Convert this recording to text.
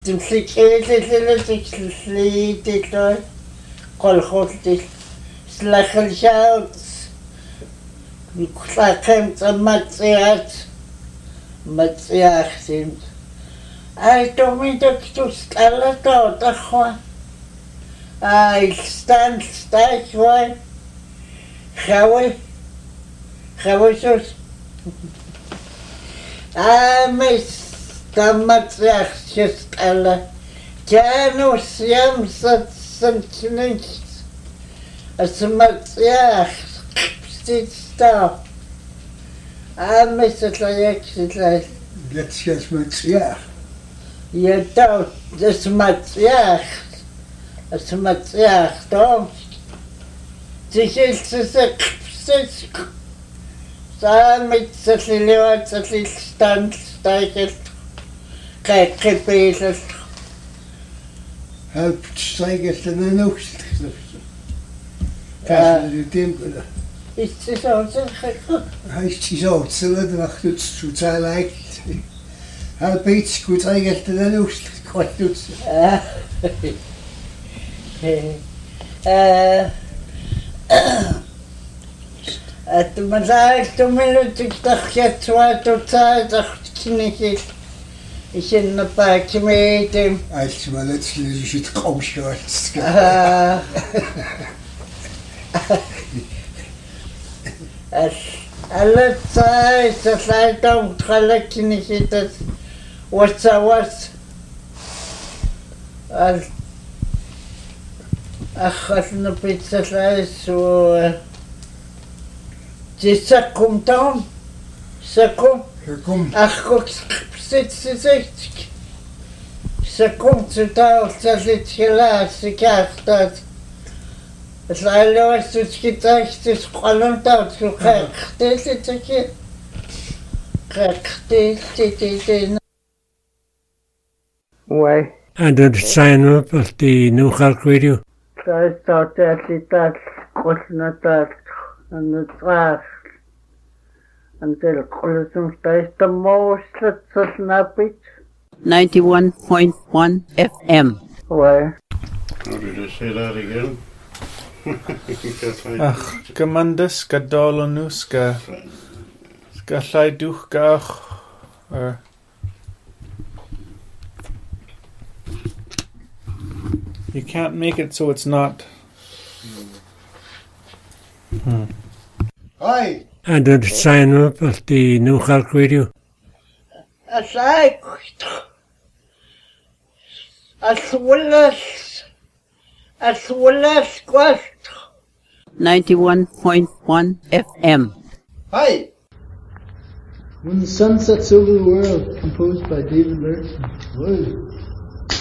تمسكيلي قلخوتي سلاخلشاوت نكلاكم تماتيات ماتياختين اي تومي دكتوس كالاتو تخوا اي ستايكوي خوي مس تماتياخ شسكالا كانوا سيامسة سنتنيش اسماتياخ ستيستا مس تلايك تلايك Let's ماتياخ يداو اسماتياخ توم تيجي تسك سامي تسليوات تسلي ستايكل كيبيل help strijkers en een oogst. Kijk, de tempel. Is het zo zeg? Hij is zo, het zullen er nog goed zo zijn lijkt. Help iets goed strijkers en een oogst. Kort doet ze. Het maakt toen minuten dacht je twee tot tijd dacht ik is in de park met hem. Als je maar net zoals je het kom schort. Alle tijd dat hij dan gelijk niet dat wat was. Ach, als een pizza is zo. Ça komt dan. Ça komt. Ach, kijk, zit. Ça komt zo daar, dat zit helaas, ik krijg dat. Het was dus gezegd, het is gewoon dat, zo krijg dit. Krijg dit. Why? And then sign up at the New York Radio. I thought that was not that. And the trash until Colossus is the most snappy. 91.1 FM. Why? How did I say that again? Ach, Gamandas Gadolonus Gallai Duchgach or you can't make it so it's not. Hi. And then sign up at the New York Radio. As well as quest. 91.1 FM. Hi. When the sun sets over the world, composed by David Lurton. Whoa.